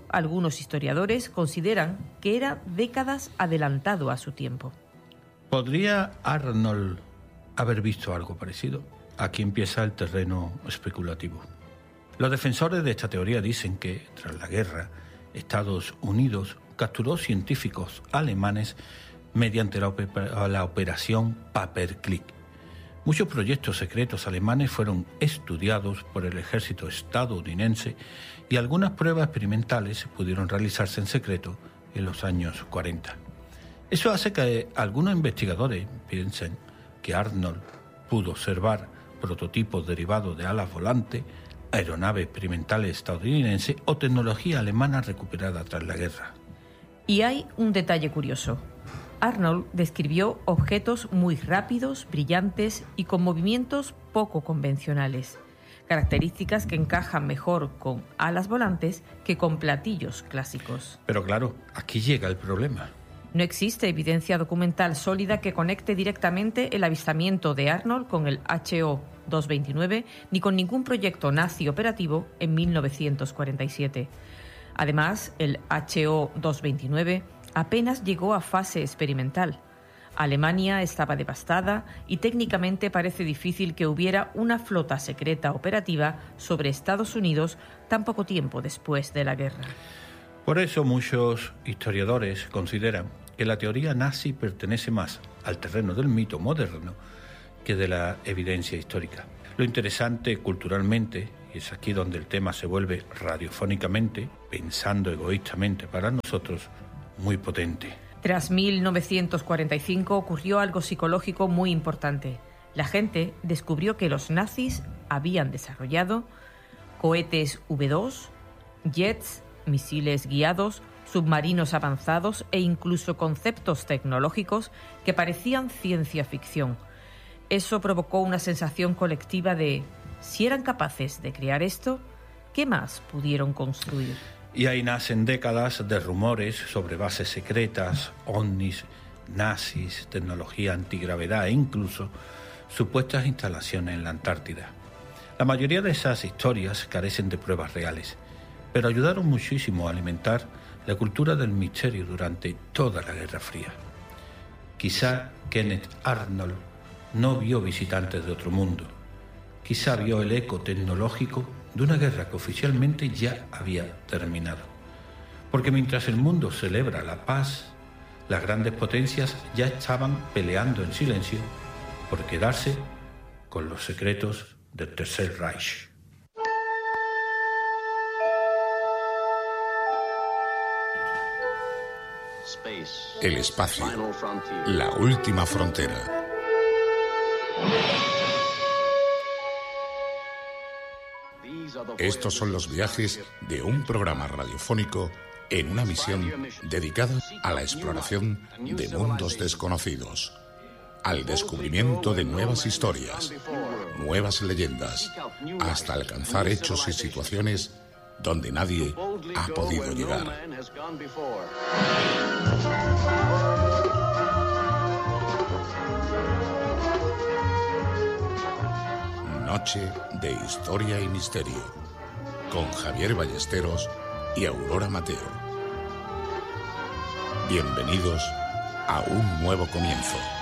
algunos historiadores consideran que era décadas adelantado a su tiempo. ¿Podría Arnold haber visto algo parecido? Aquí empieza el terreno especulativo. Los defensores de esta teoría dicen que, tras la guerra, Estados Unidos capturó científicos alemanes mediante la operación Paperclip. Muchos proyectos secretos alemanes fueron estudiados por el ejército estadounidense y algunas pruebas experimentales pudieron realizarse en secreto en los años 40. Eso hace que algunos investigadores piensen que Arnold pudo observar prototipos derivados de alas volantes, aeronaves experimentales estadounidenses o tecnología alemana recuperada tras la guerra. Y hay un detalle curioso. Arnold describió objetos muy rápidos, brillantes y con movimientos poco convencionales, características que encajan mejor con alas volantes que con platillos clásicos. Pero claro, aquí llega el problema. No existe evidencia documental sólida que conecte directamente el avistamiento de Arnold con el HO-229 ni con ningún proyecto nazi operativo en 1947. Además, el HO-229 apenas llegó a fase experimental. Alemania estaba devastada y técnicamente parece difícil que hubiera una flota secreta operativa sobre Estados Unidos tan poco tiempo después de la guerra. Por eso muchos historiadores consideran que la teoría nazi pertenece más al terreno del mito moderno que de la evidencia histórica. Lo interesante culturalmente, y es aquí donde el tema se vuelve radiofónicamente, pensando egoístamente para nosotros, muy potente. Tras 1945 ocurrió algo psicológico muy importante. La gente descubrió que los nazis habían desarrollado cohetes V2, jets, misiles guiados, submarinos avanzados e incluso conceptos tecnológicos que parecían ciencia ficción. Eso provocó una sensación colectiva de, si eran capaces de crear esto, ¿qué más pudieron construir? Y ahí nacen décadas de rumores sobre bases secretas, ovnis, nazis, tecnología antigravedad e incluso supuestas instalaciones en la Antártida. La mayoría de esas historias carecen de pruebas reales, pero ayudaron muchísimo a alimentar la cultura del misterio durante toda la Guerra Fría. Quizá Kenneth Arnold no vio visitantes de otro mundo. Quizá vio el eco tecnológico de una guerra que oficialmente ya había terminado. Porque mientras el mundo celebra la paz, las grandes potencias ya estaban peleando en silencio por quedarse con los secretos del Tercer Reich. El espacio, la última frontera. Estos son los viajes de un programa radiofónico en una misión dedicada a la exploración de mundos desconocidos, al descubrimiento de nuevas historias, nuevas leyendas, hasta alcanzar hechos y situaciones donde nadie ha podido llegar. Noche de Historia y Misterio, con Javier Ballesteros y Aurora Mateo. Bienvenidos a un nuevo comienzo.